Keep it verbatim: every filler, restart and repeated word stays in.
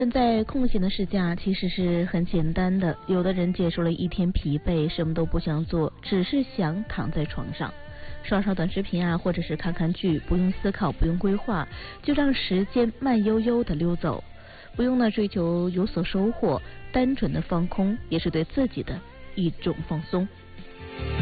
现在空闲的时间其实是很简单的，有的人结束了一天疲惫，什么都不想做，只是想躺在床上刷刷短视频啊，或者是看看剧，不用思考，不用规划，就让时间慢悠悠的溜走，不用呢追求有所收获，单纯的放空也是对自己的一种放松。